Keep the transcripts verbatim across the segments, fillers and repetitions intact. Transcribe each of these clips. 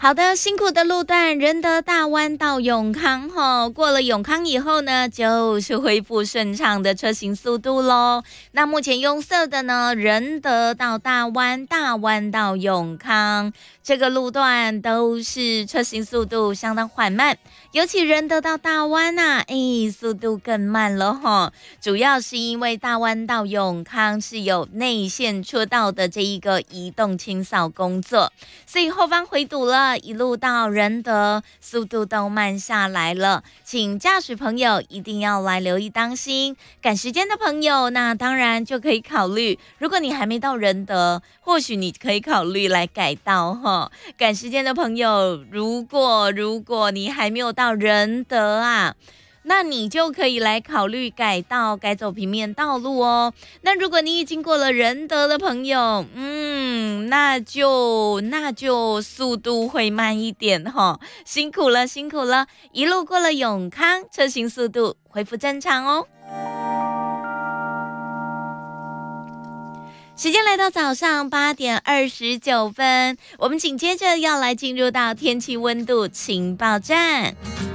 好的，辛苦的路段，仁德大弯到永康吼，过了永康以后呢，就是恢复顺畅的车行速度咯。那目前拥塞的呢，仁德到大弯，大弯到永康，这个路段都是车行速度相当缓慢，尤其仁德到大弯啊，哎，速度更慢了吼。主要是因为大弯到永康是有内线车道的这一个移动清扫工作，所以后方回堵了。一路到仁德，速度都慢下来了，请驾驶朋友一定要来留意当心。赶时间的朋友，那当然就可以考虑，如果你还没到仁德，或许你可以考虑来改道哈。赶时间的朋友，如果如果你还没有到仁德啊，那你就可以来考虑改道，改走平面道路哦。那如果你已经过了仁德的朋友，嗯，那就那就速度会慢一点哈，辛苦了，辛苦了。一路过了永康，车行速度恢复正常哦。时间来到早上八点二十九分，我们紧接着要来进入到天气温度情报站。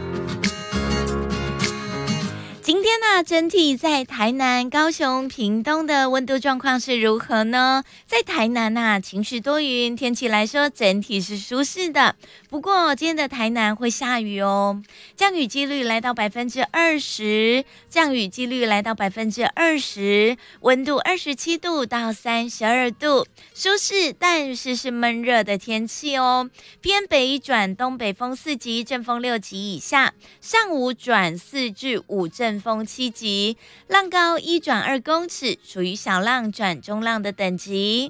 今天呢，整体在台南、高雄、屏东的温度状况是如何呢？在台南啊，晴时多云，天气来说整体是舒适的。不过今天的台南会下雨哦，降雨几率来到百分之二十，降雨几率来到百分之二十，温度二十七度到三十二度，舒适但是是闷热的天气哦。偏北转东北风四级，阵风六级以下，上午转四至五阵风七级，浪高一转二公尺，属于小浪转中浪的等级。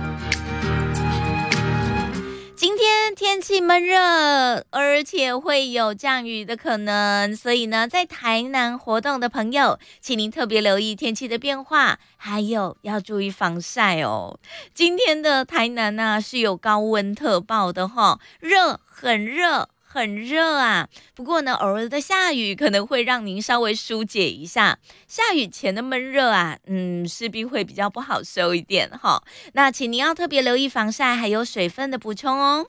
今天天气闷热，而且会有降雨的可能，所以呢，在台南活动的朋友，请您特别留意天气的变化，还有要注意防晒哦。今天的台南呢、啊、是有高温特报的哈，热，很热。很热啊，不过呢，偶尔的下雨可能会让您稍微疏解一下。下雨前的闷热啊，嗯，势必会比较不好受一点哈。那请您要特别留意防晒，还有水分的补充哦。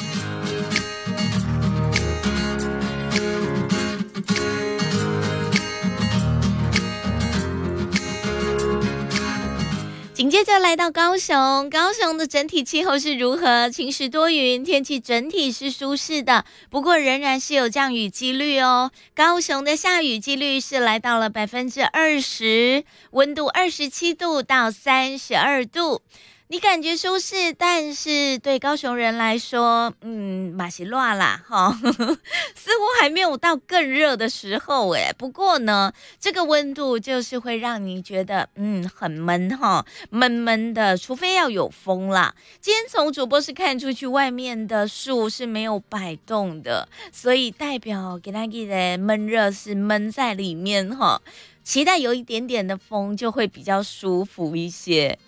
紧接着来到高雄，高雄的整体气候是如何？晴时多云，天气整体是舒适的，不过仍然是有降雨几率哦。高雄的下雨几率是来到了百分之二十，温度二十七度到三十二度。你感觉舒适，但是对高雄人来说，嗯，马西乱啦哈，似乎还没有到更热的时候诶。不过呢，这个温度就是会让你觉得，嗯，很闷哈，闷闷的，除非要有风啦。今天从主播室看出去，外面的树是没有摆动的，所以代表给那个的闷热是闷在里面哈。期待有一点点的风，就会比较舒服一些。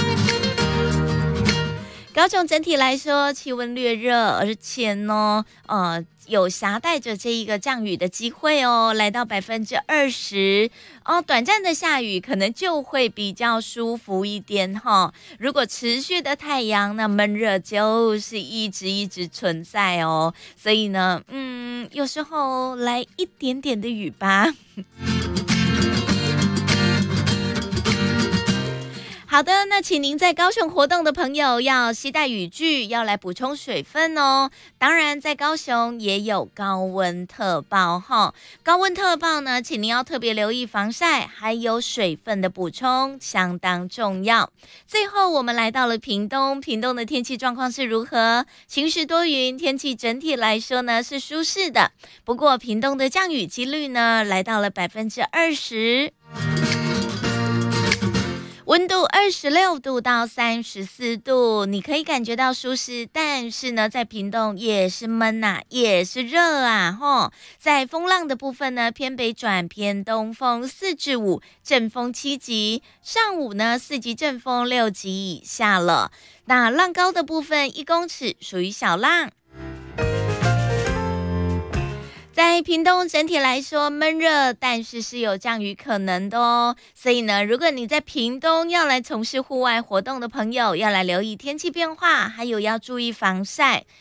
高雄整体来说气温略热，而且呢呃有携带着这一个降雨的机会哦，来到百分之二十哦，短暂的下雨可能就会比较舒服一点哈、哦。如果持续的太阳，那闷热就是一直一直存在哦。所以呢，嗯，有时候来一点点的雨吧。好的，那请您在高雄活动的朋友要携带雨具，要来补充水分哦。当然，在高雄也有高温特报哈，高温特报呢，请您要特别留意防晒，还有水分的补充，相当重要。最后，我们来到了屏东，屏东的天气状况是如何？晴时多云，天气整体来说呢是舒适的，不过屏东的降雨几率呢来到了百分之二十。温度二十六度到三十四度，你可以感觉到舒适，但是呢，在屏东也是闷啊，也是热啊，吼。在风浪的部分呢，偏北转偏东风四至五，阵风七级，上午呢四级阵风六级以下了。那浪高的部分一公尺，属于小浪。在屏东整体来说闷热，但是是有降雨可能的哦。所以呢，如果你在屏东要来从事户外活动的朋友，要来留意天气变化，还有要注意防晒。